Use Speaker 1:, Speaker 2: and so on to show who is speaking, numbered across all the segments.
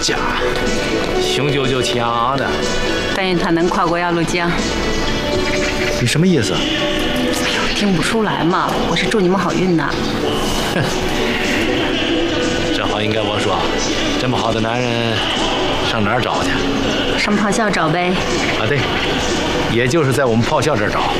Speaker 1: 家，雄赳赳气昂昂的。
Speaker 2: 但愿他能跨过鸭绿江。
Speaker 1: 你什么意思？
Speaker 2: 听不出来嘛，我是祝你们好运呐。
Speaker 1: 哼，正好应该我说，这么好的男人，上哪儿找去？
Speaker 2: 上炮校找呗。
Speaker 1: 啊，对，也就是在我们炮校这儿找。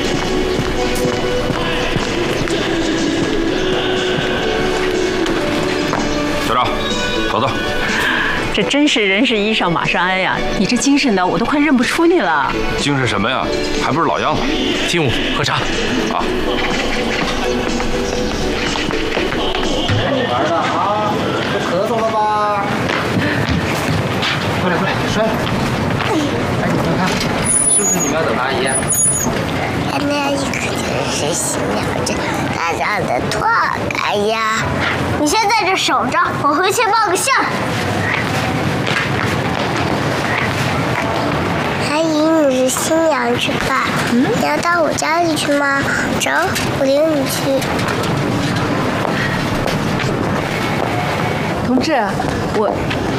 Speaker 3: 校长，走走。
Speaker 2: 这真是人是衣裳马是鞍呀！你这精神的，我都快认不出你了。
Speaker 3: 精神什么呀？还不是老样子。
Speaker 1: 进屋喝茶。
Speaker 3: 啊。
Speaker 4: 看你玩的啊，都咳嗽了吧？快点快点，摔！哎，你看看，是不是你们要等的阿姨？
Speaker 5: 那一个就是新娘子，她长得多可爱呀！你先在这守着，我回去报个相。阿姨，你是新娘子吧？你要到我家里去吗？走，我领你去。
Speaker 2: 同志，我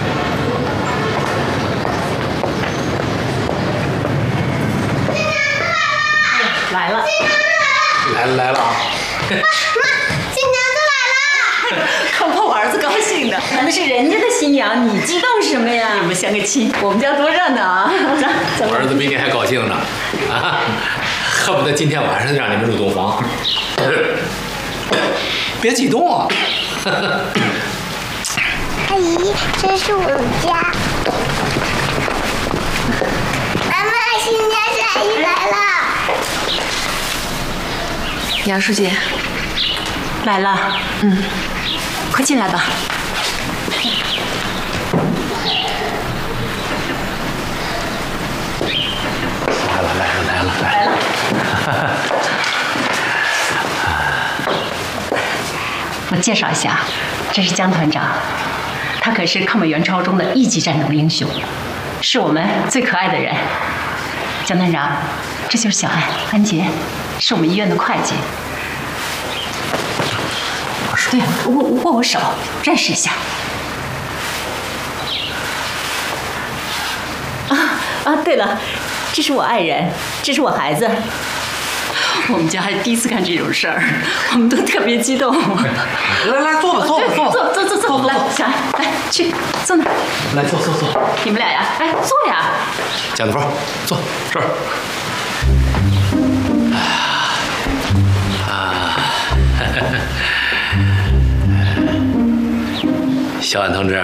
Speaker 2: 来了。
Speaker 1: 来了啊！
Speaker 5: 妈，新娘子来了！
Speaker 2: 看把我儿子高兴的，那是人家的新娘，你激动什么呀？你们相个亲，我们家多热闹啊！走，
Speaker 1: 我儿子比你还高兴呢，啊，恨不得今天晚上就让你们入洞房。别激动啊！
Speaker 5: 阿姨，这是我们家。妈妈，新娘子阿姨来了。
Speaker 2: 杨书记来了，快进来吧。
Speaker 1: 来了。
Speaker 2: 我介绍一下，这是江团长，他可是抗美援朝中的一级战斗英雄，是我们最可爱的人。江团长，这就是小安杰，是我们医院的会计。对，握我手，认识一下。对了，这是我爱人，这是我孩子。我们家还第一次干这种事儿，我们都特别激动。
Speaker 4: 来，坐吧，
Speaker 2: 坐，来，小安，来去坐那儿。
Speaker 1: 来坐。
Speaker 2: 你们俩呀，哎，坐呀。
Speaker 1: 贾子峰，坐这儿。小安同志，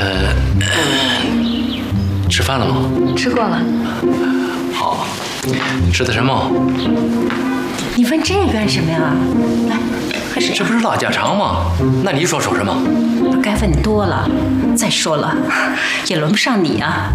Speaker 1: 吃饭了吗？
Speaker 2: 吃过了。
Speaker 1: 好，吃的什么？
Speaker 2: 你问这干什么呀？来，开始。
Speaker 1: 这不是唠家常吗？那你说什么？
Speaker 2: 该问多了。再说了，也轮不上你啊。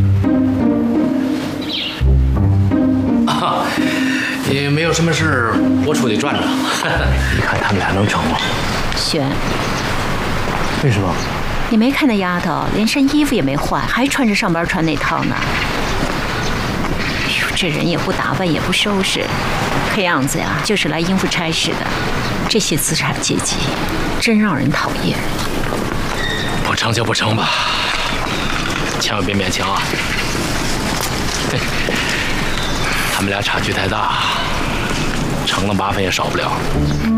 Speaker 1: 也没有什么事，我出去转转。你看他们俩能成吗？
Speaker 2: 轩，
Speaker 1: 为什么？
Speaker 2: 你没看那丫头连身衣服也没换，还穿着上班穿那套呢。哎呦，这人也不打扮，也不收拾，看样子呀，就是来应付差事的。这些资产阶级真让人讨厌。
Speaker 1: 不成就不成吧，千万别勉强啊！他们俩差距太大，成了麻烦也少不了。